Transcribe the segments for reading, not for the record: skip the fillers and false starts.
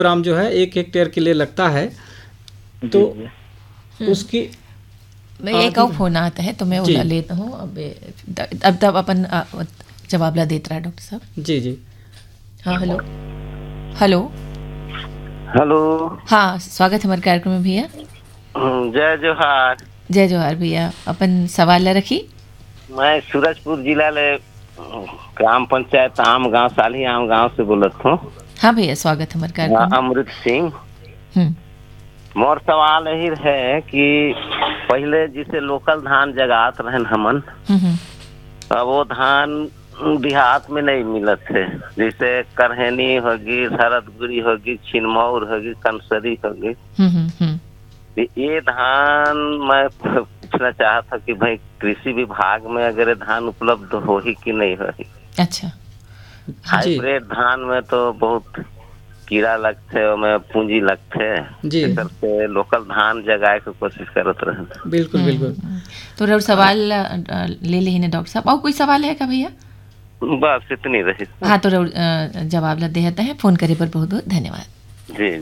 ग्राम जो है 1 हेक्टेयर के लिए लगता है। तो उसकी एक और फोन आता है तो मैं उला लेता हूँ। अब तब अपन जवाब ला देता रहा डॉक्टर साहब। जी जी। हाँ हेलो हेलो हेलो। हाँ स्वागत है हमारे कार्यक्रम में भैया। जय जोहार। जय जोहार भैया। अपन सवाल ला रखी। मैं सूरजपुर जिला ले ग्राम पंचायत आम गांव साली आम गांव से बोलत हूँ। हाँ भैया स्वागत है हमारे कार्यक्रम में। अमृत सिंह। मोर सवाल यही है कि पहले जिसे लोकल धान जगात रहन हमन, अब वो धान देहात में नहीं मिलत है। जैसे करहनी होगी, शरदगुरी होगी, छिनमौर होगी, कंसरी होगी। ये धान मैं पूछना चाहता कि भाई कृषि विभाग में अगर ये धान उपलब्ध हो ही कि नहीं हो ही। अच्छा। हाइब्रिड धान में तो बहुत कीड़ा लगते है, में पूंजी लगते है जी, से लोकल धान जगाए के कोशिश करत रहे। बिल्कुल बिल्कुल। तो सवाल ले ले ना डॉक्टर साहब। और कोई सवाल है क्या भैया? बस इतनी रही। हाँ तो जवाब ला देता है। फोन करे पर बहुत बहुत धन्यवाद जी।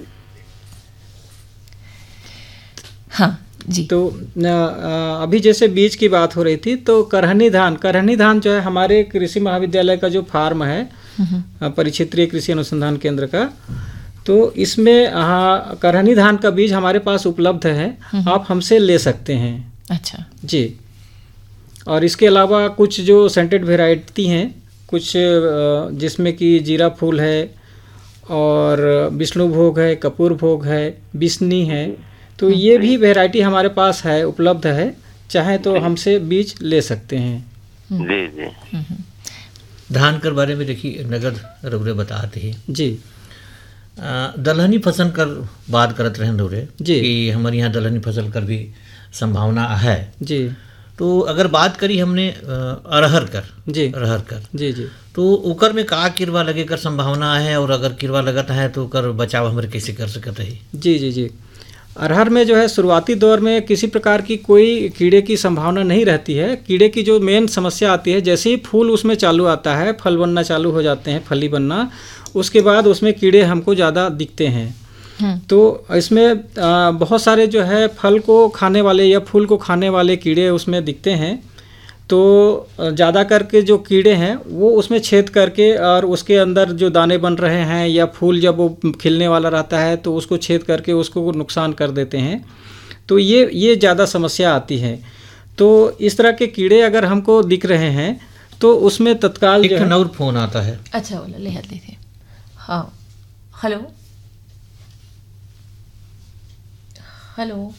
हाँ जी। तो अभी जैसे बीज की बात हो रही थी, तो करहनी धान जो है हमारे कृषि महाविद्यालय का जो फार्म है परिक्षेत्रीय कृषि अनुसंधान केंद्र का, तो इसमें करहनी धान का बीज हमारे पास उपलब्ध है, आप हमसे ले सकते हैं। अच्छा जी। और इसके अलावा कुछ जो सेंटेड वेराइटी हैं, कुछ जिसमें कि जीरा फूल है और विष्णु भोग है, कपूर भोग है, बिस्नी है, तो ये भी वैरायटी हमारे पास है, उपलब्ध है, चाहे तो हमसे बीज ले सकते हैं। जी जी। धान के बारे में देखिए नगद रउरे बताते हैं जी। दलहनी फसल कर बात करत रहे रउरे जी कि हमारे यहाँ दलहनी फसल कर भी संभावना है जी। तो अगर बात करी हमने अरहर कर जी जी, तो उकर में का किरवा लगे कर संभावना है, और अगर किरवा लगता है तो उकर बचाव हमारे कैसे कर सकते हैं? जी जी जी। अरहर में जो है शुरुआती दौर में किसी प्रकार की कोई कीड़े की संभावना नहीं रहती है। कीड़े की जो मेन समस्या आती है, जैसे ही फूल उसमें चालू आता है, फल बनना चालू हो जाते हैं, फली बनना, उसके बाद उसमें कीड़े हमको ज़्यादा दिखते हैं। तो इसमें बहुत सारे जो है फल को खाने वाले या फूल को खाने वाले कीड़े उसमें दिखते हैं। तो ज़्यादा करके जो कीड़े हैं वो उसमें छेद करके और उसके अंदर जो दाने बन रहे हैं या फूल जब वो खिलने वाला रहता है तो उसको छेद करके उसको नुकसान कर देते हैं। तो ये ज़्यादा समस्या आती है। तो इस तरह के कीड़े अगर हमको दिख रहे हैं तो उसमें तत्काल एक नौर फोन आता है। अच्छा बोला ले लेते थे। हाँ हेलो हेलो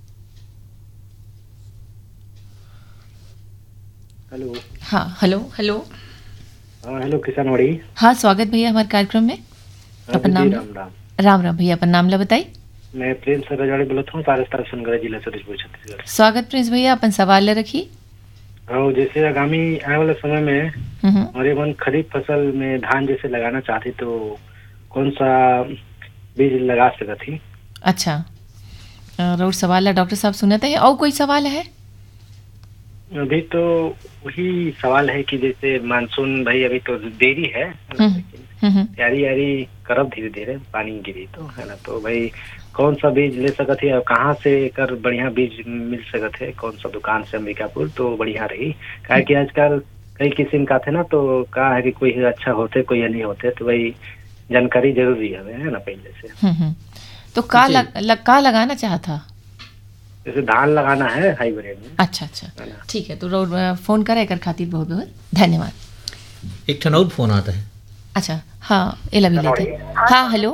हेलो। हाँ हेलो हेलो। हाँ हेलो किसानवाड़ी। हाँ स्वागत भैया हमारे कार्यक्रम में। अपन नाम राम भैया अपन नाम ला बताई। मैं प्रिंस रजाड़ी बोलता हूँ, पारस्तर सोनगढ़ जिला सूरजपुर छत्तीसगढ़। स्वागत प्रिंस भैया। अपन सवाल ले रखी। हाँ जैसे आगामी आने वाले समय में हमारे मन खरीफ फसल में धान जैसे लगाना चाहती तो कौन सा बीज लगा सकती? अच्छा और सवाल है डॉक्टर साहब सुनते हैं। और कोई सवाल है? अभी तो वही सवाल है कि जैसे मानसून भाई अभी तो देरी है, तैयारी करब धीरे धीरे, पानी गिरी तो है ना, तो भाई कौन सा बीज ले सकत है और कहाँ से कर बढ़िया बीज मिल सकत है? कौन सा दुकान से अंबिकापुर तो बढ़िया रही, क्या कि आजकल कई किस्म का थे ना, तो कहा है कि कोई अच्छा होते कोई नहीं होते, तो भाई जानकारी जरूरी है ना पहले से। तो का लगाना चाहता? जैसे धान लगाना है हाइब्रिड में। अच्छा ठीक है। तो फोन करे कर खातिर बहुत बहुत धन्यवाद। एक ठन और फोन आता है। अच्छा हाँ एला भी लेते हैं। हाँ हेलो।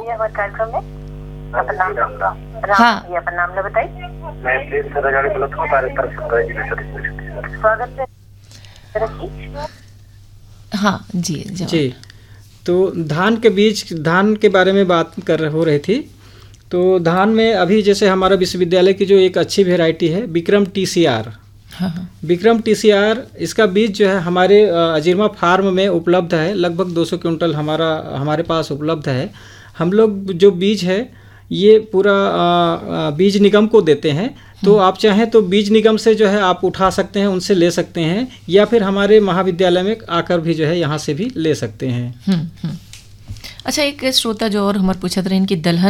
हाँ अपन नाम ला बताइए। मैं प्रिंस रजाड़ी बोलता हूँ, पारस्तर सोनगढ़ जिला सूरजपुर छत्तीसगढ़। स्वागत है। हाँ जी। तो धान के बारे में बात हो रही थी। तो धान में अभी जैसे हमारा विश्वविद्यालय की जो एक अच्छी वेराइटी है विक्रम TCR। विक्रम TCR इसका बीज जो है हमारे अजीरमा फार्म में उपलब्ध है। लगभग 200 क्विंटल हमारे पास उपलब्ध है। हम लोग जो बीज है ये पूरा बीज निगम को देते हैं। तो आप चाहें तो बीज निगम से जो है आप उठा सकते हैं, उनसे ले सकते हैं, या फिर हमारे महाविद्यालय में आकर भी जो है यहाँ से भी ले सकते हैं। अच्छा, एक श्रोता जो और हमार पूछत रहे कि दलहन